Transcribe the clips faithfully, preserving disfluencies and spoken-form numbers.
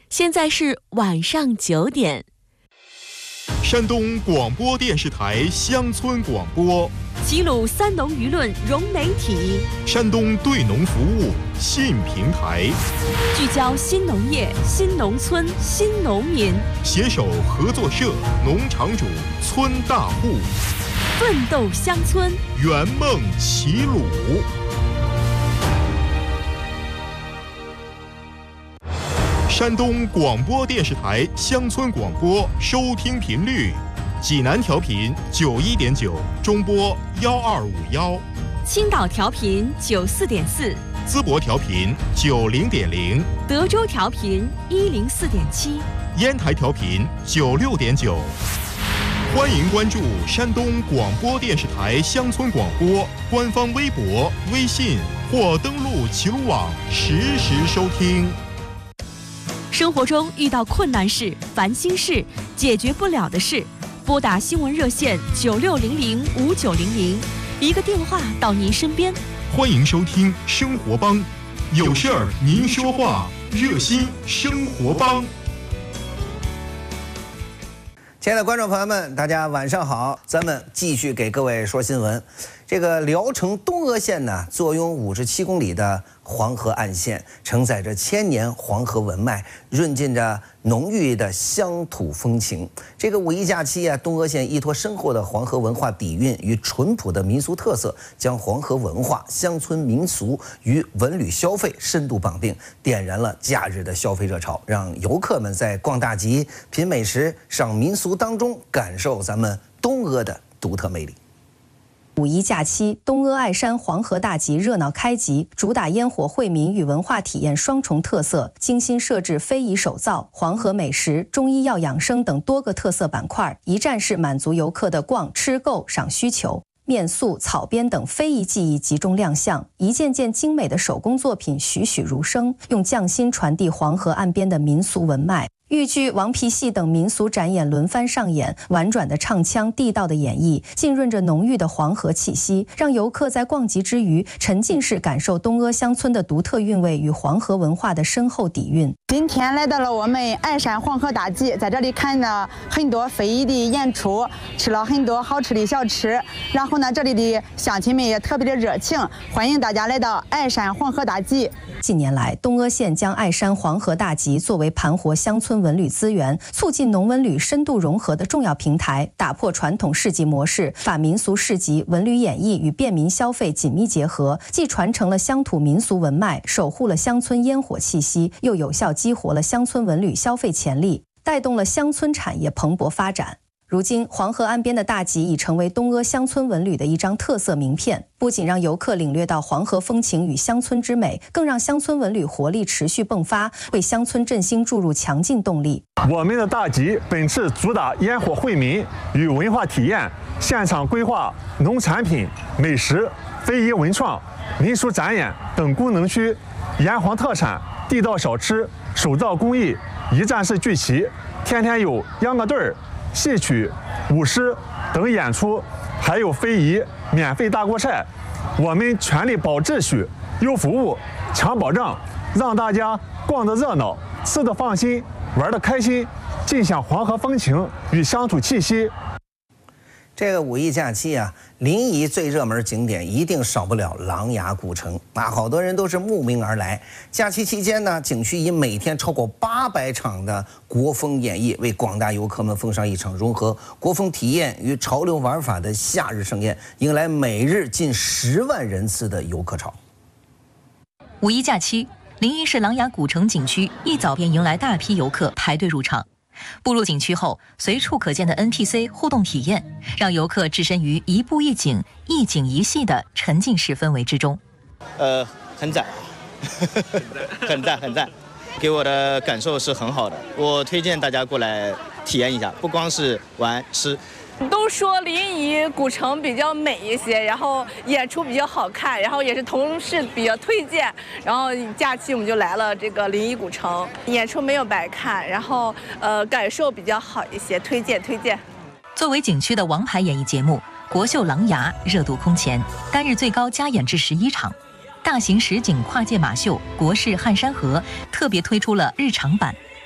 现在是晚上九点。 山东广播电视台乡村广播， 齐鲁三农舆论融媒体， 山东对农服务新平台， 聚焦新农业、新农村、新农民， 携手合作社、农场主、村大户， 奋斗乡村， 圆梦齐鲁。山东广播电视台乡村广播收听频率：济南调频九一点九，中波幺二五幺； 青岛调频九四点四， 淄博调频九零点零， 德州调频一零四点七， 烟台调频九六点九。欢迎关注山东广播电视台乡村广播官方微博、微信或登录齐鲁网实时收听。 生活中遇到困难事、烦心事、解决不了的事，拨打新闻热线九六零零五九零零，一个电话到您身边。 欢迎收听生活帮，有事儿您说话，热心生活帮。 亲爱的观众朋友们，大家晚上好，咱们继续给各位说新闻。这个聊城东阿县呢，坐拥五十七公里的黄河岸线，承载着千年黄河文脉，润进着浓郁的乡土风情。这个五一假期啊，东阿县依托深厚的黄河文化底蕴与淳朴的民俗特色，将黄河文化、乡村民俗与文旅消费深度绑定，点燃了假日的消费热潮，让游客们在逛大集、品美食、赏民俗当中感受咱们东阿的独特魅力。 五一假期，东阿爱山黄河大集热闹开集，主打烟火惠民与文化体验双重特色，精心设置非遗手造、黄河美食、中医药养生等多个特色板块，一站式满足游客的逛、吃、购、赏需求。面塑、草编等非遗技艺集中亮相，一件件精美的手工作品栩栩如生，用匠心传递黄河岸边的民俗文脉。豫剧、王皮戏等民俗展演轮番上演，婉转的唱腔、地道的演绎，浸润着浓郁的黄河气息，让游客在逛集之余，沉浸式感受东阿乡村的独特韵味与黄河文化的深厚底蕴。 今天来到了我们爱山黄河大集，在这里看了很多非遗的演出，吃了很多好吃的小吃，然后呢，这里的乡亲们也特别的热情，欢迎大家来到爱山黄河大集。 近年来，东阿县将爱山黄河大集作为盘活乡村文旅资源、促进农文旅深度融合的重要平台，打破传统市集模式，把民俗市集、文旅演绎与便民消费紧密结合，既传承了乡土民俗文脉，守护了乡村烟火气息，又有效激活了乡村文旅消费潜力，带动了乡村产业蓬勃发展。如今，黄河岸边的大集已成为东阿乡村文旅的一张特色名片，不仅让游客领略到黄河风情与乡村之美，更让乡村文旅活力持续迸发，为乡村振兴注入强劲动力。 我们的大集本次主打烟火惠民与文化体验，现场规划农产品、美食、非遗文创、民俗展演等功能区，炎黄特产、地道小吃、手造工艺一站式聚齐，天天有秧歌队儿、戏曲、舞狮等演出，还有非遗免费大锅菜。我们全力保秩序、优服务、强保障，让大家逛得热闹、吃得放心、玩得开心，尽享黄河风情与乡土气息。 这个五一假期啊，临沂最热门景点一定少不了琅琊古城啊，好多人都是慕名而来。假期期间呢，景区以每天超过八百场的国风演绎，为广大游客们奉上一场融合国风体验与潮流玩法的夏日盛宴，迎来每日近十万人次的游客潮。 五一假期，临沂市琅琊古城景区一早便迎来大批游客排队入场。步入景区后，随处可见的 N P C 互动体验，让游客置身于一步一景、一景一戏的沉浸式氛围之中。 呃，很赞，很赞，很赞，给我的感受是很好的。我推荐大家过来体验一下，不光是玩吃。 都说临沂古城比较美一些，然后演出比较好看，然后也是同事比较推荐，然后假期我们就来了这个临沂古城，演出没有白看，然后呃感受比较好一些，推荐推荐。 作为景区的王牌演艺节目，国秀琅琊热度空前，单日最高加演至十一场。大型实景跨界马秀国式撼山河特别推出了日常版，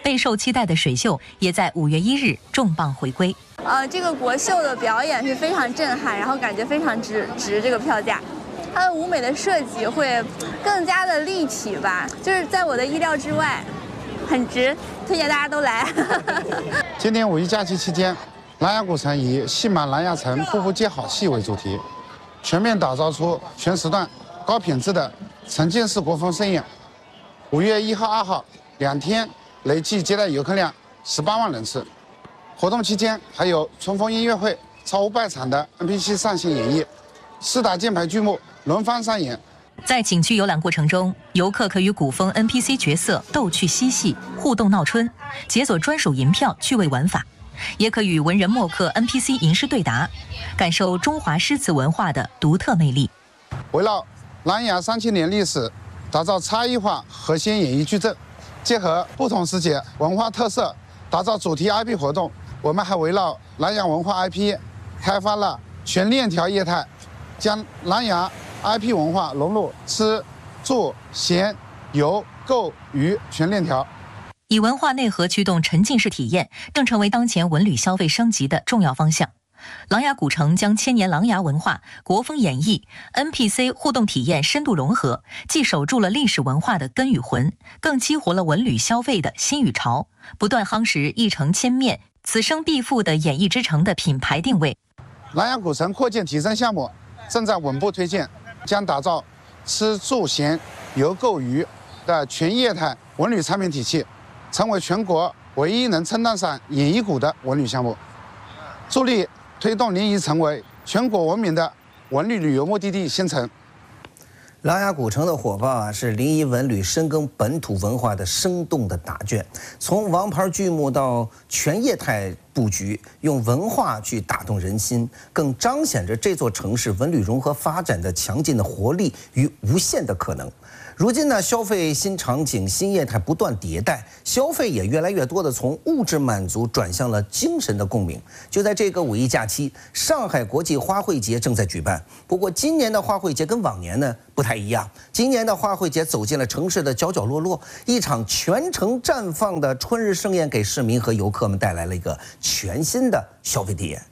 备受期待的水秀也在五月一日重磅回归。 呃，这个国秀的表演是非常震撼，然后感觉非常值值这个票价。它的舞美的设计会更加的立体吧，就是在我的意料之外，很值，推荐大家都来。 今年五一假期期间，琅琊古城以戏满琅琊城，步步皆好戏为主题，全面打造出全时段高品质的沉浸式国风盛宴。五月一号、二号两天累计接待游客量十八万人次。活动期间还有春风音乐会、超五百场的 N P C 上线演绎，四大箭牌剧目轮番上演。 在景区游览过程中，游客可与古风 N P C 角色逗趣嬉戏、互动闹春，解锁专属银票趣味玩法，也可与文人墨客 N P C 吟诗对答，感受中华诗词文化的独特魅力。 围绕琅琊三千年历史，打造差异化核心演艺矩阵，结合不同时节文化特色，打造主题 I P 活动。我们还围绕琅琊文化 I P， 开发了全链条业态，将琅琊 I P 文化融入吃、住、闲、游、购、娱全链条。 以文化内核驱动沉浸式体验，正成为当前文旅消费升级的重要方向。琅琊古城将千年琅琊文化、国风演绎、N P C 互动体验深度融合，既守住了历史文化的根与魂，更激活了文旅消费的新与潮，不断夯实一城千面、此生必赴的演艺之城的品牌定位。 琅琊古城扩建提升项目正在稳步推进，将打造吃住闲游购娱的全业态文旅产品体系，成为全国唯一能称得上演艺股的文旅项目，助力推动临沂成为全国闻名的文旅旅游目的地新城。 琅琊古城的火爆啊，是临沂文旅深耕本土文化的生动的答卷。从王牌剧目到全业态布局，用文化去打动人心，更彰显着这座城市文旅融合发展的强劲的活力与无限的可能。如今呢，消费新场景、新业态不断迭代，消费也越来越多的从物质满足转向了精神的共鸣。就在这个五一假期，上海国际花卉节正在举办。不过今年的花卉节跟往年呢不太一样，今年的花卉节走进了城市的角角落落，一场全城绽放的春日盛宴，给市民和游客们带来了一个全新的消费体验。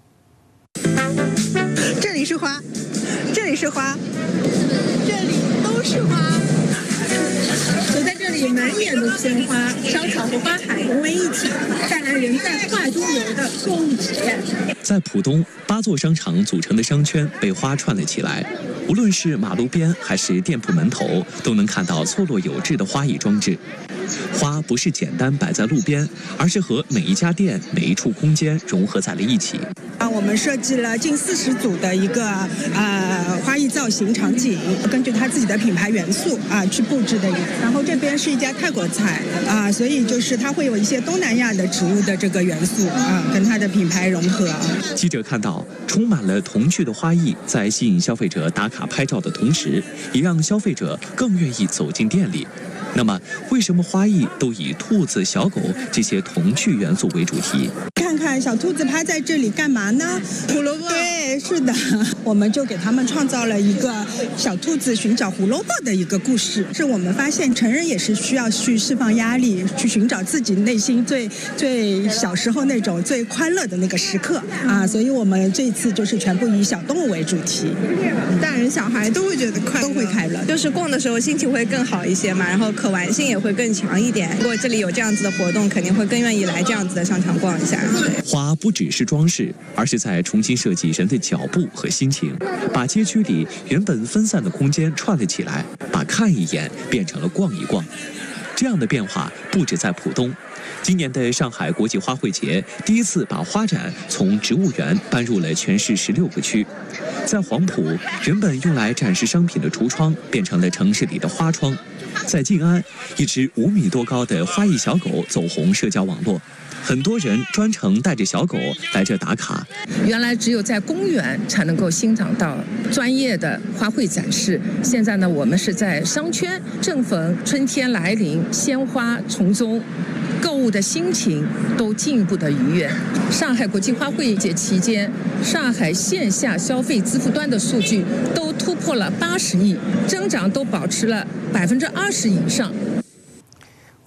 这里是花，这里是花，这里都是花。走在这里，满眼的鲜花，烧草和花海融为一体，带来人在画中游的购物体验。 在浦东，八座商场组成的商圈被花串了起来，无论是马路边还是店铺门头，都能看到错落有致的花艺装置。花不是简单摆在路边，而是和每一家店、每一处空间融合在了一起。 啊，我们设计了近四十组的一个呃花艺造型场景，根据它自己的品牌元素啊去布置的。然后这边是一家泰国菜啊，所以就是它会有一些东南亚的植物的这个元素啊，跟它的品牌融合。 记者看到，充满了童趣的花艺，在吸引消费者打卡拍照的同时，也让消费者更愿意走进店里。那么，为什么花艺都以兔子、小狗这些童趣元素为主题？ 看看小兔子趴在这里干嘛呢？胡萝卜。对，是的，我们就给他们创造了一个小兔子寻找胡萝卜的一个故事。是我们发现成人也是需要去释放压力，去寻找自己内心最最小时候那种最快乐的那个时刻啊，所以我们这一次就是全部以小动物为主题，大人小孩都会觉得快乐，都会快乐， 就是逛的时候心情会更好一些嘛，然后可玩性也会更强一点。如果这里有这样子的活动，肯定会更愿意来这样子的商场逛一下。 花不只是装饰，而是在重新设计人的脚步和心情，把街区里原本分散的空间串了起来，把看一眼变成了逛一逛。这样的变化不止在浦东，今年的上海国际花卉节第一次把花展从植物园搬入了全市十六个区。在黄埔，原本用来展示商品的橱窗变成了城市里的花窗。在静安，一只五米多高的花艺小狗走红社交网络，很多人专程带着小狗来这打卡。 原来只有在公园才能够欣赏到专业的花卉展示，现在呢，我们是在商圈，正逢春天来临，鲜花丛中，购物的心情都进一步的愉悦。上海国际花卉节期间，上海线下消费支付端的数据都突破了八十亿，增长都保持了百分之二十以上。 我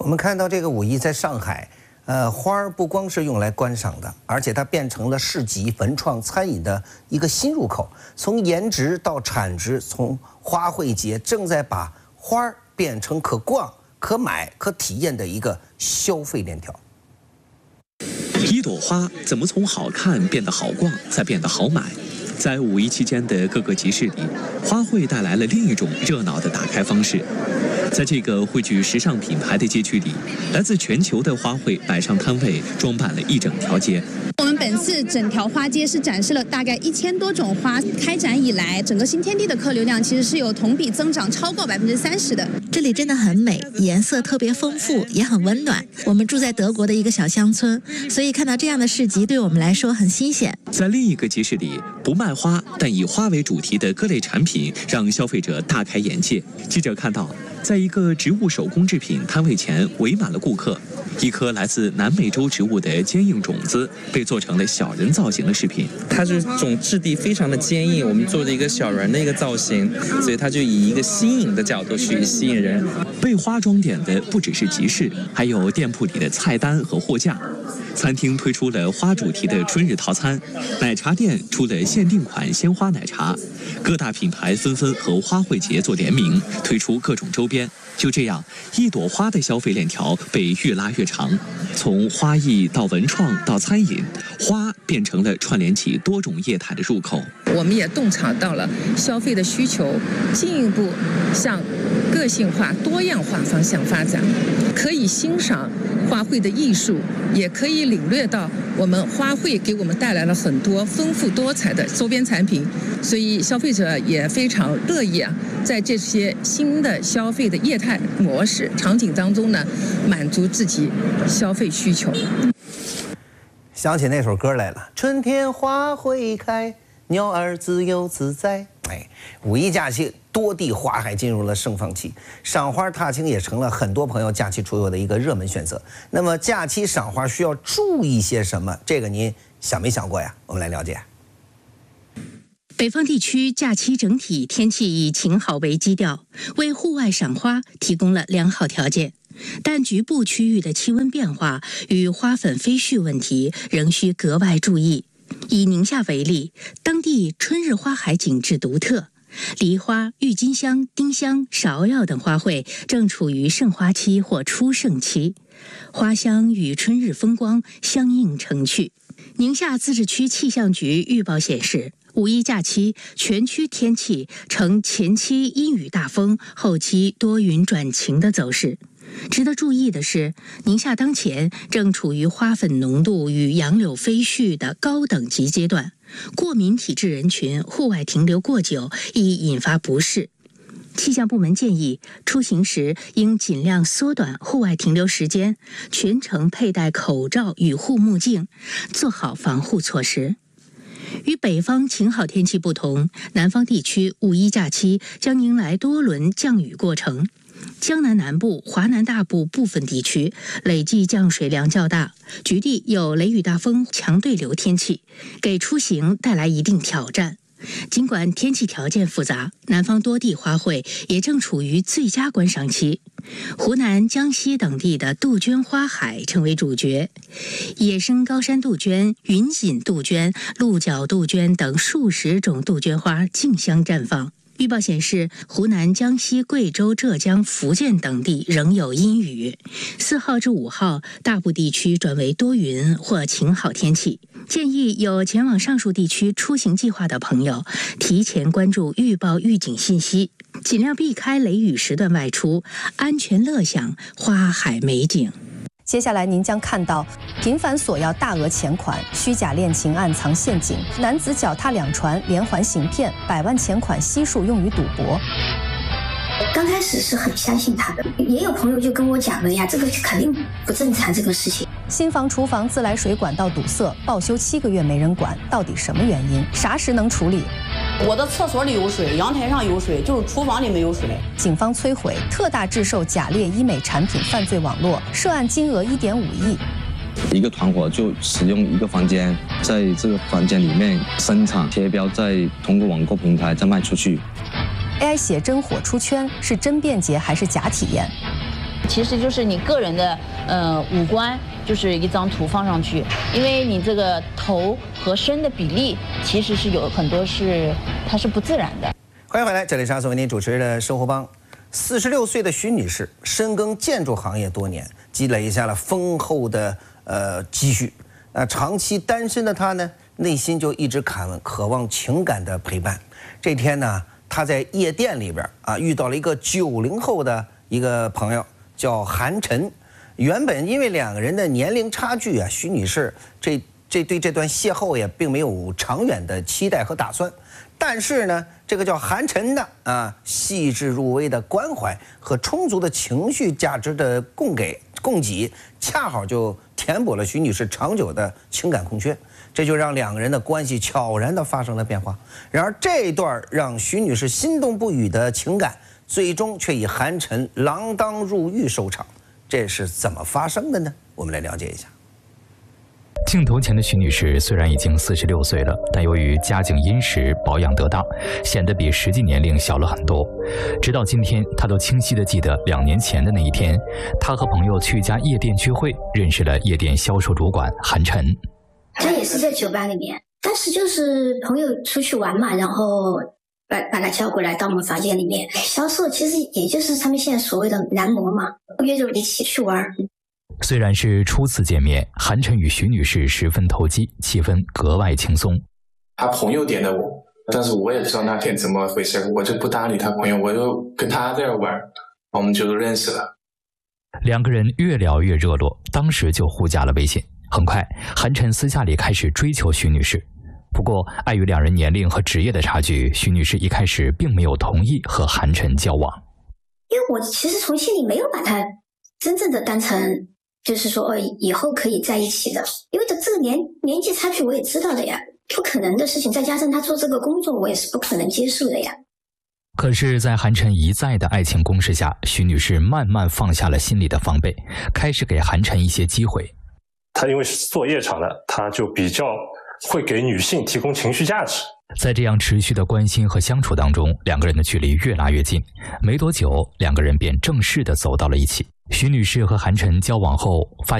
我们看到这个五一在上海，呃，花儿不光是用来观赏的，而且它变成了市集、文创、餐饮的一个新入口。从颜值到产值，从花卉节正在把花儿变成可逛、可买、可体验的一个消费链条。 一朵花怎么从好看变得好逛，再变得好买？在五一期间的各个集市里，花卉带来了另一种热闹的打开方式。在这个汇聚时尚品牌的街区里，来自全球的花卉摆上摊位，装扮了一整条街。 我们本次整条花街是展示了大概一千多种花，开展以来，整个新天地的客流量其实是有同比增长超过百分之三十的。 这里真的很美，颜色特别丰富，也很温暖。我们住在德国的一个小乡村，所以看到这样的市集对我们来说很新鲜。 在另一个集市里，不卖花，但以花为主题的各类产品让消费者大开眼界。记者看到，在一个植物手工制品摊位前围满了顾客，一颗来自南美洲植物的坚硬种子被做成了小人造型的饰品。 它这种质地非常的坚硬，我们做了一个小人的一个造型，所以它就以一个吸引的角度去吸引人。 被花装点的不只是集市，还有店铺里的菜单和货架。餐厅推出了花主题的春日套餐，奶茶店出了限定款鲜花奶茶，各大品牌纷纷和花卉节做联名，推出各种周边。就这样，一朵花的消费链条被越拉越长，从花艺到文创到餐饮，花变成了串联起多种业态的入口。 我们也洞察到了消费的需求，进一步向个性化、多样化方向发展，可以欣赏花卉的艺术，也可以领略到我们花卉给我们带来了很多丰富多彩的周边产品，所以消费者也非常乐意啊，在这些新的消费的业态模式场景当中呢，满足自己消费需求。 想起那首歌来了，春天花会开，鸟儿自由自在。哎，五一假期多地花海进入了盛放期，赏花踏青也成了很多朋友假期出游的一个热门选择。那么假期赏花需要注意些什么？这个您想没想过呀？我们来了解。 北方地区假期整体天气以晴好为基调，为户外赏花提供了良好条件。但局部区域的气温变化与花粉飞絮问题仍需格外注意。以宁夏为例，当地春日花海景致独特，梨花、郁金香、丁香、芍药等花卉正处于盛花期或初盛期，花香与春日风光相映成趣。宁夏自治区气象局预报显示，五一假期全区天气呈前期阴雨大风，后期多云转晴的走势。值得注意的是，宁夏当前正处于花粉浓度与杨柳飞絮的高等级阶段，过敏体质人群户外停留过久易引发不适。气象部门建议，出行时应尽量缩短户外停留时间，全程佩戴口罩与护目镜，做好防护措施。与北方晴好天气不同，南方地区五一假期将迎来多轮降雨过程。江南南部、华南大部部分地区累计降水量较大，局地有雷雨大风、强对流天气，给出行带来一定挑战。尽管天气条件复杂，南方多地花卉也正处于最佳观赏期。湖南、江西等地的杜鹃花海成为主角，野生高山杜鹃、云锦杜鹃、鹿角杜鹃等数十种杜鹃花竞相绽放。预报显示，湖南、江西、贵州、浙江、福建等地仍有阴雨。四号至五号，大部地区转为多云或晴好天气。建议有前往上述地区出行计划的朋友，提前关注预报预警信息，尽量避开雷雨时段外出，安全乐享花海美景。 接下来您将看到频繁索要大额钱款、虚假恋情暗藏陷阱，男子脚踏两船连环行骗，百万钱款悉数用于赌博。 刚开始是很相信他的，也有朋友就跟我讲了呀，这个肯定不正常，这个事情。 新房厨房自来水管道堵塞，报修七个月没人管，到底什么原因？啥时能处理？ 我的厕所里有水，阳台上有水，就是厨房里没有水。 警方摧毁特大制售假劣医美产品犯罪网络，涉案金额一点五亿。 一个团伙就使用一个房间，在这个房间里面生产贴标，再通过网购平台再卖出去。 A I 写真火出圈，是真便捷还是假体验？ 其实就是你个人的呃五官，就是一张图放上去，因为你这个头和身的比例其实是有很多是它是不自然的。 欢迎回来，这里是阿所为您主持的生活帮。四十六岁的徐女士深耕建筑行业多年，积累下了丰厚的呃积蓄。那长期单身的她呢，内心就一直渴望渴望情感的陪伴。这天呢，她在夜店里边啊遇到了一个九零后的一个朋友，叫韩晨。原本因为两个人的年龄差距啊，徐女士这这对这段邂逅也并没有长远的期待和打算。但是呢，这个叫韩晨的啊，细致入微的关怀和充足的情绪价值的供给供给，恰好就填补了徐女士长久的情感空缺，这就让两个人的关系悄然地发生了变化。然而，这段让徐女士心动不已的情感，最终却以韩晨锒铛入狱收场。这是怎么发生的呢？我们来了解一下。 镜头前的徐女士虽然已经四十六岁了，但由于家境殷实、保养得当，显得比实际年龄小了很多。直到今天，她都清晰地记得两年前的那一天，她和朋友去一家夜店聚会，认识了夜店销售主管韩晨。 他也是在酒吧里面，但是就是朋友出去玩嘛，然后把把他叫过来到我们房间里面。销售其实也就是他们现在所谓的男模嘛，约着一起去玩。 虽然是初次见面，韩晨与徐女士十分投机，气氛格外轻松。 他朋友点的我，但是我也不知道那天怎么回事，我就不搭理他朋友，我就跟他在这玩，我们就认识了。 两个人越聊越热络，当时就互加了微信。很快，韩晨私下里开始追求徐女士。不过，碍于两人年龄和职业的差距，徐女士一开始并没有同意和韩晨交往。 因为我其实从心里没有把他真正的当成就是说哦以后可以在一起的，因为这这个年年纪差距我也知道的呀，不可能的事情，再加上他做这个工作我也是不可能接受的呀。 可是，在韩晨一再的爱情攻势下，徐女士慢慢放下了心里的防备，开始给韩晨一些机会。 他因为是做夜场的，他就比较会给女性提供情绪价值。 在这样持续的关心和相处当中，两个人的距离越拉越近。没多久，两个人便正式的走到了一起。徐女士和韩晨交往后发